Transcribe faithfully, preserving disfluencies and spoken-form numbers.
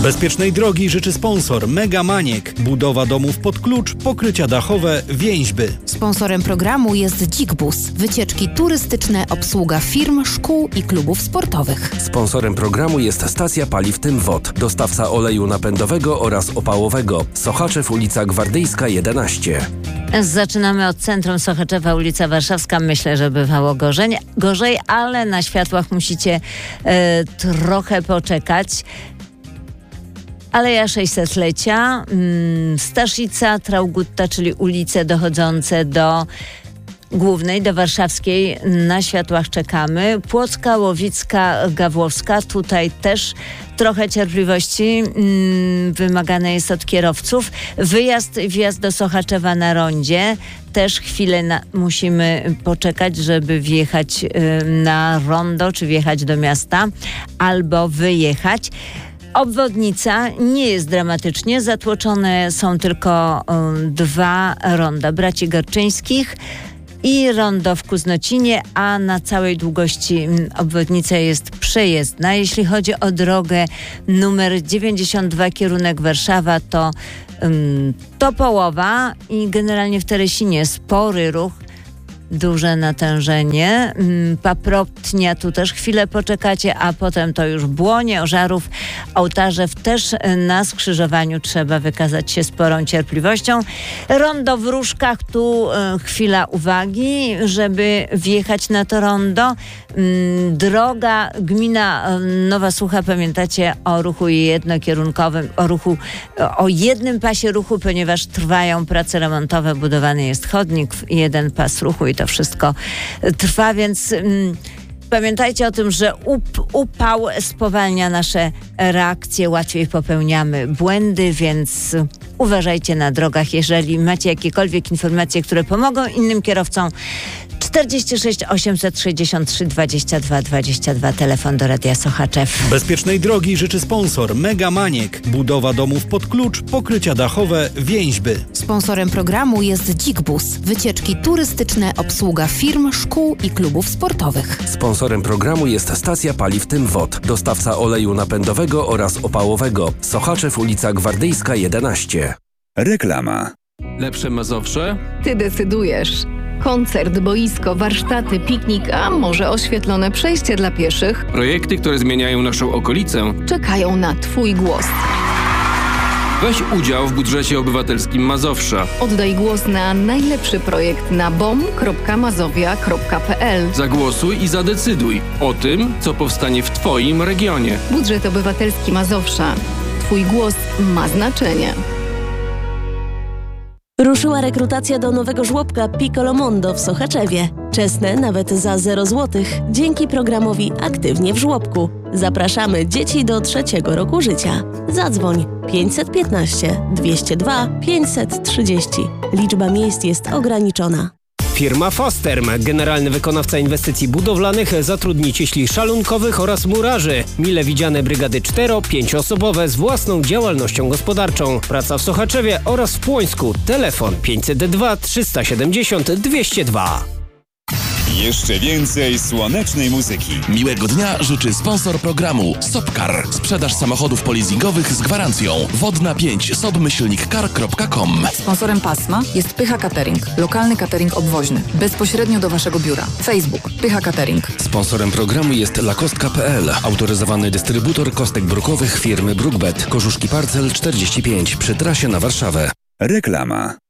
Bezpiecznej drogi życzy sponsor Mega Maniek. Budowa domów pod klucz, pokrycia dachowe, więźby. Sponsorem programu jest Dzik-Bus. Wycieczki turystyczne, obsługa firm, szkół i klubów sportowych. Sponsorem programu jest stacja paliw Tymwod. Dostawca oleju napędowego oraz opałowego. Sochaczew, ulica Gwardyjska jedenaście. Zaczynamy od centrum Sochaczewa, ulica Warszawska. Myślę, że bywało gorzej, gorzej ale na światłach musicie e, trochę poczekać. Aleja sześćsetlecia, mm, Staszica, Traugutta, czyli ulice dochodzące do Głównej, do Warszawskiej. Na światłach czekamy. Płocka, Łowicka, Gawłowska. Tutaj też trochę cierpliwości mm, wymagane jest od kierowców. Wyjazd, wjazd do Sochaczewa na rondzie. Też chwilę na, musimy poczekać, żeby wjechać y, na rondo, czy wjechać do miasta, albo wyjechać. Obwodnica nie jest dramatycznie. Zatłoczone są tylko um, dwa ronda Braci Garczyńskich i rondo w Kuznocinie, a na całej długości obwodnica jest przejezdna. Jeśli chodzi o drogę numer dziewięćdziesiąt dwa, kierunek Warszawa, to um, to połowa i generalnie w Teresinie spory ruch. Duże natężenie. Paprotnia, tu też chwilę poczekacie, a potem to już Błonie, Ożarów, Ołtarzew. Też na skrzyżowaniu trzeba wykazać się sporą cierpliwością. Rondo w Różkach, tu e, chwila uwagi, żeby wjechać na to rondo. Mm, droga, gmina e, Nowa Słucha, pamiętacie o ruchu jednokierunkowym, o ruchu, o jednym pasie ruchu, ponieważ trwają prace remontowe, budowany jest chodnik, jeden pas ruchu i to wszystko trwa, więc mm, pamiętajcie o tym, że up, upał spowalnia nasze reakcje, łatwiej popełniamy błędy, więc uważajcie na drogach. Jeżeli macie jakiekolwiek informacje, które pomogą innym kierowcom, czterdzieści sześć osiemset sześćdziesiąt trzy dwadzieścia dwa dwadzieścia dwa, telefon do Radia Sochaczew. Bezpiecznej drogi życzy sponsor Mega Maniek. Budowa domów pod klucz, pokrycia dachowe, więźby. Sponsorem programu jest Dzik-Bus. Wycieczki turystyczne, obsługa firm, szkół i klubów sportowych. Sponsorem programu jest stacja paliw Tymwod. Dostawca oleju napędowego oraz opałowego. Sochaczew, ulica Gwardyjska jedenaście. Reklama. Lepsze Mazowsze? Ty decydujesz. Koncert, boisko, warsztaty, piknik, a może oświetlone przejście dla pieszych Projekty, które zmieniają naszą okolicę. czekają na Twój głos. Weź udział w budżecie obywatelskim Mazowsza. Oddaj głos na najlepszy projekt na bom kropka mazowia kropka p l. Zagłosuj i zadecyduj o tym, co powstanie w Twoim regionie. Budżet obywatelski Mazowsza. Twój głos ma znaczenie. Ruszyła rekrutacja do nowego żłobka Piccolo Mondo w Sochaczewie. Czesne nawet za zero złotych dzięki programowi Aktywnie w żłobku. Zapraszamy dzieci do trzeciego roku życia. Zadzwoń pięćset piętnaście dwieście dwa pięćset trzydzieści. Liczba miejsc jest ograniczona. Firma Fasterm, generalny wykonawca inwestycji budowlanych, zatrudni cieśli szalunkowych oraz murarzy. Mile widziane brygady cztero-, pięcioosobowe z własną działalnością gospodarczą. Praca w Sochaczewie oraz w Płońsku. Telefon pięćset dwa trzysta siedemdziesiąt dwieście dwa. Jeszcze więcej słonecznej muzyki. Miłego dnia życzy sponsor programu Sopcar. Sprzedaż samochodów polizingowych z gwarancją. Wodna pięć sobmyślnik car kropka com. Sponsorem pasma jest Pycha Catering. Lokalny catering obwoźny. Bezpośrednio do Waszego biura. Facebook Pycha Catering. Sponsorem programu jest lakostka kropka p l. Autoryzowany dystrybutor kostek brukowych firmy Brookbet. Korzuszki Parcel czterdzieści pięć przy trasie na Warszawę. Reklama.